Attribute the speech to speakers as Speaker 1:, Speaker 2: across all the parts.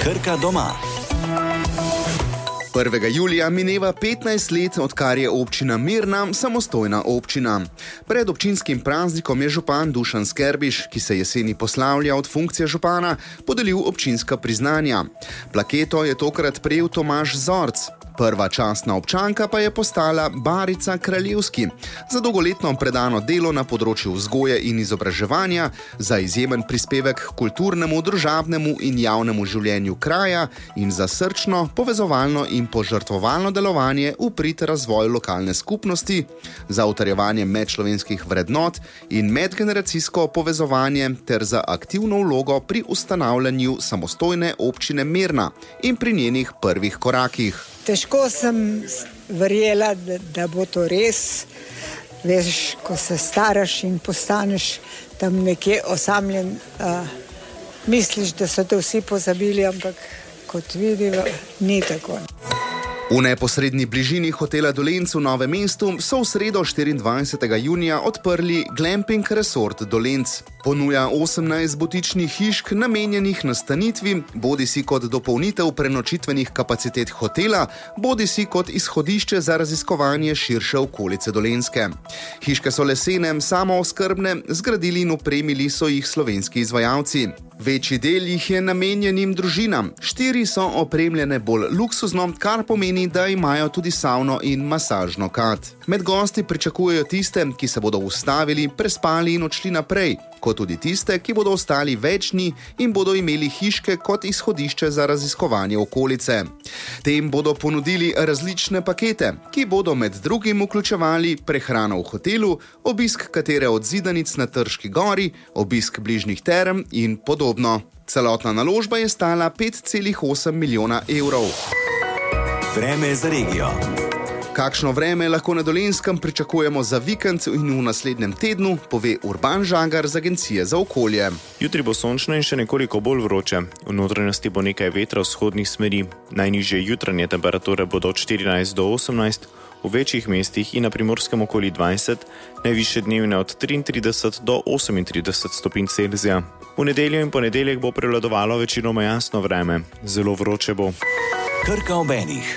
Speaker 1: Krka doma.
Speaker 2: 1. julija mineva 15 let, odkar je občina Mirna samostojna občina. Pred občinskim praznikom je župan Dušan Skerbiš, ki se jeseni poslavlja od funkcije župana, podelil občinska priznanja. Plaketo je tokrat prejel Tomaž Zorc. Prva častna občanka pa je postala Barica Kraljevski za dolgoletno predano delo na področju vzgoje in izobraževanja, za izjemen prispevek k kulturnemu, družabnemu in javnemu življenju kraja in za srčno, povezovalno in požrtvovalno delovanje v prid razvoju lokalne skupnosti, za utrjevanje medčlovenskih vrednot in medgeneracijsko povezovanje ter za aktivno vlogo pri ustanavljanju samostojne občine Mirna in pri njenih prvih korakih.
Speaker 3: Težko sem verjela, da bo to res. Veš, ko se staraš in postaneš tam nekje osamljen, misliš, da so te vsi pozabili, ampak kot vidijo, ni tako.
Speaker 2: V neposredni bližini hotela Dolenc v Novem mestu so v sredo 24. junija odprli Glamping Resort Dolenc. Ponuja 18 butičnih hišk namenjenih nastanitvi, bodisi kot dopolnitev prenočitvenih kapacitet hotela, bodisi kot izhodišče za raziskovanje širše okolice Dolenjske. Hiške so lesene, samooskrbne, zgradili in opremili so jih slovenski izvajalci. Večji del jih je namenjenim družinam, 4 so opremljene bolj luksuzno, kar pomeni, da imajo tudi savno in masažno kad. Med gosti pričakujejo tiste, ki se bodo ustavili, prespali in odšli naprej, kot tudi tiste, ki bodo ostali več dni in bodo imeli hiške kot izhodišče za raziskovanje okolice. Tem bodo ponudili različne pakete, ki bodo med drugim vključevali prehrano v hotelu, obisk katere od zidanic na Trški gori, obisk bližnjih term in podobno. Celotna naložba je stala 5,8 milijona evrov.
Speaker 1: Vreme za regijo.
Speaker 2: Kakšno vreme lahko na Dolenjskem pričakujemo za vikend in v naslednjem tednu, pove Urban Žagar z Agencije za okolje.
Speaker 4: Jutri bo sončno in še nekoliko bolj vroče. V notranjosti bo nekaj vetra vzhodnih smeri. Najnižje jutranje temperature bodo od 14 do 18, v večjih mestih in na Primorskem okoli 20, najvišje dnevne od 33 do 38 stopinj Celzija. V nedeljo in ponedeljek bo prevladovalo večinoma jasno vreme. Zelo vroče bo.
Speaker 1: Krka ob enih.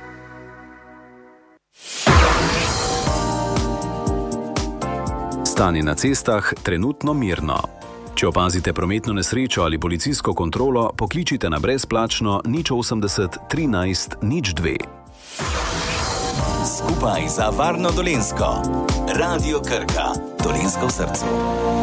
Speaker 5: Stanje na cestah trenutno mirno. Če opazite prometno nesrečo ali policijsko kontrolo, pokličite na brezplačno 080 13 02.
Speaker 1: Skupaj za varno Dolenjsko. Radio Krka. Dolenjsko v srcu.